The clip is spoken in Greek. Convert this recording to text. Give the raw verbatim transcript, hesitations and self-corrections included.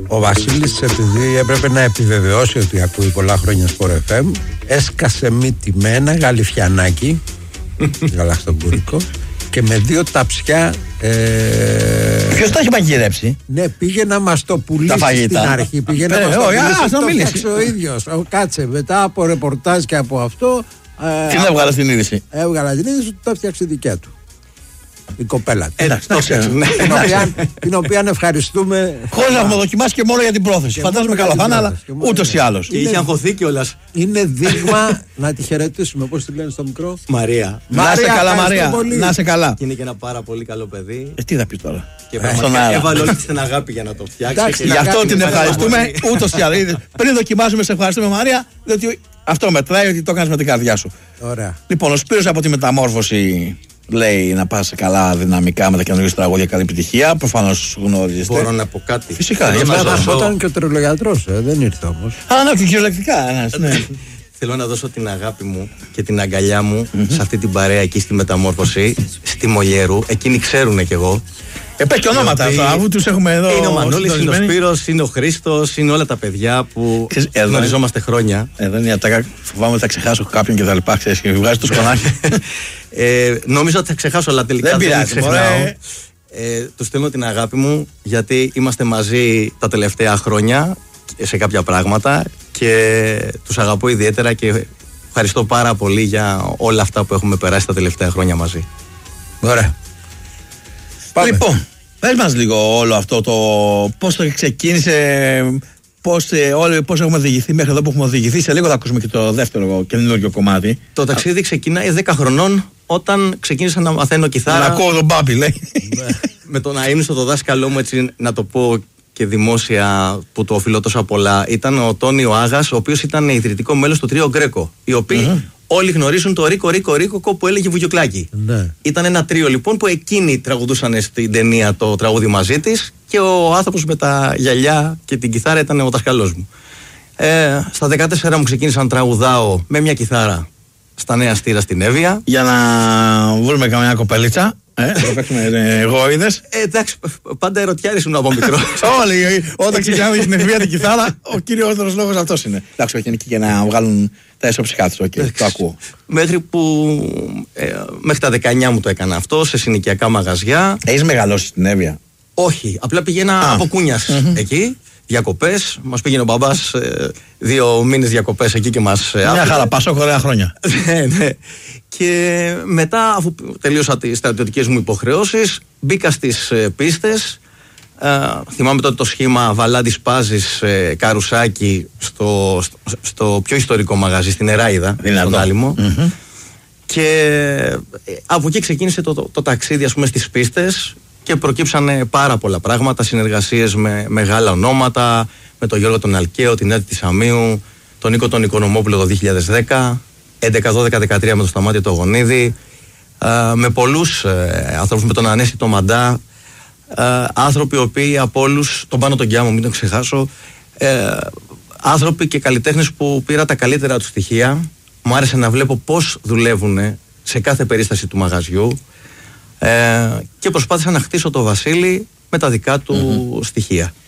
Ο Βασίλης, επειδή έπρεπε να επιβεβαιώσει ότι ακούει πολλά χρόνια Sport εφ εμ, έσκασε μύτη με ένα γαλιφιανάκι γαλακτοκούρικο και με δύο ταψιά. Ε... Ποιος τα έχει μαγειρέψει? Ναι, πήγε να μας το πουλήσει στην αρχή. Πήγε να μας το πουλήσει. Το ο ίδιος. Κάτσε, μετά από ρεπορτάζ και από αυτό. Ε, Τι έβγαλε στην είδηση? Έβγαλε την είδηση ότι το έφτιαξε δικιά του. Η κοπέλα. Εντάξει, το ξέρω. Την οποία, την οποία ευχαριστούμε. Χωρίς να έχουμε δοκιμάσει και μόνο για την πρόθεση. Φαντάζομαι καλά θα είναι, αλλά ούτως ή άλλως. Και είχε αγχωθεί κιόλας. Είναι δείγμα να τη χαιρετήσουμε. Πώς τη λένε στο μικρό? Μαρία. Να σε καλά, Μαρία. Να σε καλά. Και είναι και ένα πάρα πολύ καλό παιδί. Ε, τι θα πει τώρα? Και πραγματικά έβαλε όλη την αγάπη για να το φτιάξει. Γι' αυτό την ευχαριστούμε. Ούτως ή άλλως. Πριν δοκιμάσουμε, σε ευχαριστούμε, Μαρία. Διότι αυτό μετράει, ότι το έκανες με την καρδιά σου. Ωραία. Λοιπόν, ο Σπύρος από τη Μεταμόρφωση λέει να πας καλά δυναμικά με τα καινούργια τραγούδια, καλή επιτυχία. Προφανώς γνωρίζετε. Μπορώ να πω κάτι? Φυσικά. Ήταν και ο τερολογιατρός, δεν ήρθε όμως. Α, ναι, και κυριολεκτικά. Ναι. Θέλω να δώσω την αγάπη μου και την αγκαλιά μου mm-hmm. σε αυτή την παρέα εκεί στη Μεταμόρφωση, στη Μολιέρου. Εκείνοι ξέρουνε κι εγώ. Ε, πες και ονόματα αυτά, αφού τους έχουμε εδώ. Είναι ο Μανώλης, είναι ο Σπύρος, είναι ο Χρήστος, είναι όλα τα παιδιά που εδώ, γνωριζόμαστε χρόνια. Εδώ είναι η ατάκα, φοβάμαι ότι θα ξεχάσω κάποιον και τα λοιπά, ξέρεις, και βγάζει το σκονάκι. ε, νομίζω ότι θα ξεχάσω, αλλά τελικά δεν, δεν πειράζει, ξεχνάω. Ε, τους στέλνω την αγάπη μου, γιατί είμαστε μαζί τα τελευταία χρόνια σε κάποια πράγματα και τους αγαπώ ιδιαίτερα και ευχαριστώ πάρα πολύ για όλα αυτά που έχουμε περάσει τα τελευταία χρόνια μαζί. Ωραία. Πάμε. Λοιπόν, πες μας λίγο όλο αυτό το πώς το ξεκίνησε, πώς, όλοι, πώς έχουμε οδηγηθεί μέχρι εδώ που έχουμε οδηγηθεί. Σε λίγο θα ακούσουμε και το δεύτερο καινούργιο κομμάτι. Το ταξίδι ξεκινάει δέκα χρονών όταν ξεκίνησα να μαθαίνω κιθάρα. Να ακούω τον Μπάμπη, λέει. Με τον αείμνηστο το δάσκαλό μου, έτσι να το πω και δημόσια, που το οφείλω τόσα πολλά, ήταν ο Τόνιο Άγας, ο οποίος ήταν ιδρυτικό μέλος του τρίο Γκρέκο. Οι οποίοι mm-hmm. όλοι γνωρίζουν το Ρίκο Ρίκο Ρίκο που έλεγε Βουγιουκλάκη. Ναι. Ήταν ένα τρίο λοιπόν που εκείνοι τραγουδούσαν στην ταινία το τραγούδι μαζί της και ο άνθρωπος με τα γυαλιά και την κιθάρα ήταν ο δασκαλός μου. Ε, στα δεκατέσσερα μου ξεκίνησα να τραγουδάω με μια κιθάρα στα Νέα Στήρα στην Εύβοια. Για να βρούμε καμιά κοπελίτσα. Ε, θα παίξουμε εγώ είδες. Ε, εντάξει, πάντα ερωτιάρης ήμουν από μικρό. Όλοι, όταν ξεκινάμε στην Εύβοια την κιθάρα, ο κυριότερος λόγος αυτός είναι. Εντάξει, όχι, είναι και για να βγάλουν τα ισοψυχά τους, okay, το ακούω. Μέχρι που, ε, μέχρι τα δεκαεννιά μου το έκανα αυτό, σε συνοικιακά μαγαζιά. Έχεις μεγαλώσει στην Εύβοια? Όχι, απλά πήγαινα ah. από Κούνιας mm-hmm. εκεί. Διακοπές, μας πήγαινε ο μπαμπάς ε, δύο μήνες διακοπές εκεί και μας άφησε. Μια χαρά, πασό ωραία χρόνια. Ναι, ναι. Και μετά, αφού τελείωσα τις στρατιωτικές μου υποχρεώσεις, μπήκα στις ε, πίστες. Ε, θυμάμαι τότε το σχήμα Βαλάντης Πάζης ε, Καρουσάκι στο, στο, στο πιο ιστορικό μαγαζί, στην Εράιδα, στον Άλυμο. Mm-hmm. Και ε, από εκεί ξεκίνησε το, το, το ταξίδι, ας πούμε, στις πίστες. Και προκύψανε πάρα πολλά πράγματα, συνεργασίες με μεγάλα ονόματα, με τον Γιώργο τον Αλκαίο, την Έτη της Αμίου, τον Νίκο τον Οικονομόπουλο το δύο χιλιάδες δέκα, έντεκα, δώδεκα, δεκατρία με τον Σταμάτη το Γονίδη, ε, με πολλούς ε, ανθρώπους, με τον Ανέστη τον Μαντά, ε, άνθρωποι οι οποίοι από όλους, τον Πάνο τον Κιάμο, μην τον ξεχάσω, ε, άνθρωποι και καλλιτέχνες που πήρα τα καλύτερα τους στοιχεία. Μου άρεσε να βλέπω πώς δουλεύουν σε κάθε περίσταση του μαγαζιού. Ε, και προσπάθησα να χτίσω το Βασίλη με τα δικά του mm-hmm. στοιχεία.